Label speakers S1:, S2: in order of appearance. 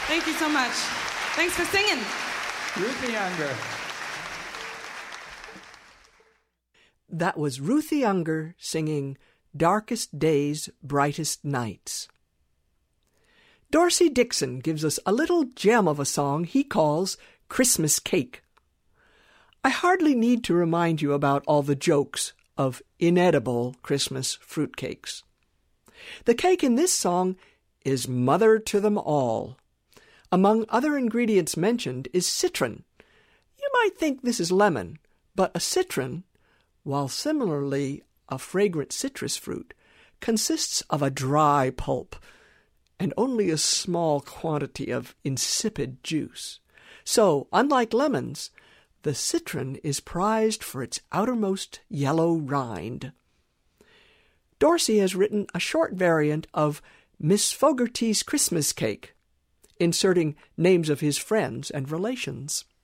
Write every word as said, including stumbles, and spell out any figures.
S1: Thank you so much. Thanks for singing.
S2: Ruthie Unger.
S3: That was Ruthie Unger singing Darkest Days, Brightest Nights. Dorsey Dixon gives us a little gem of a song he calls Christmas Cake. I hardly need to remind you about all the jokes of inedible Christmas fruitcakes. The cake in this song is mother to them all. Among other ingredients mentioned is citron. You might think this is lemon, but a citron, while similarly a fragrant citrus fruit, consists of a dry pulp and only a small quantity of insipid juice. So, unlike lemons, the citron is prized for its outermost yellow rind. Dorsey has written a short variant of Miss Fogarty's Christmas Cake, inserting names of his friends and relations.